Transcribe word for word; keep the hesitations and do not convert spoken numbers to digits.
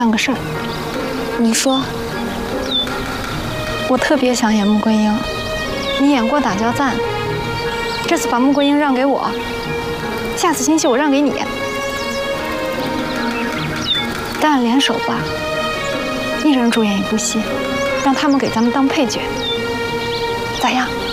办个事儿。 你说， 我特别想演穆桂英，你演过打交赞，这次把穆桂英让给我，下次新戏我让给你，咱俩联手吧，一人主演一部戏，让他们给咱们当配角，咋样？